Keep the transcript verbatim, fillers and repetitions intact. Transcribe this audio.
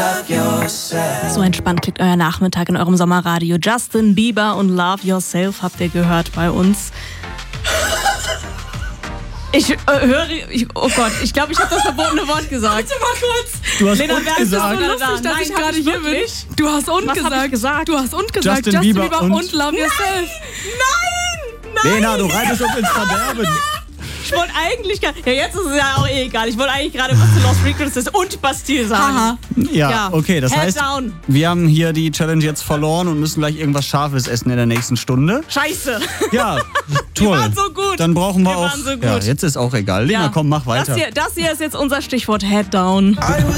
So entspannt klingt euer Nachmittag in eurem Sommerradio. Justin Bieber und Love Yourself habt ihr gehört bei uns. Ich äh, höre, ich, oh Gott, ich glaube, ich habe das verbotene Wort gesagt. Warte mal kurz. Du hast Lena, und wer ist gesagt. das so lustig, dass Nein, ich gerade hier bin. wirklich? Du hast und Was gesagt. hab ich gesagt? Du hast und gesagt. Justin Justin Bieber Bieber und- und Love Yourself. Nein! Nein! Lena, du reitest uns ins Verderben. Ich wollte eigentlich gar, ja jetzt ist es ja auch eh egal. Ich wollte eigentlich gerade was zu Lost Frequencies und Bastille sagen. Haha. Ja, Ja. okay, das Head heißt, down. wir haben hier die Challenge jetzt verloren und müssen gleich irgendwas Scharfes essen in der nächsten Stunde. Scheiße. Ja, toll. waren so gut. Dann brauchen wir, Wir auch. waren so gut. Ja, jetzt ist auch egal. Lena, Ja. komm, mach weiter. Das hier, das hier ist jetzt unser Stichwort Head down.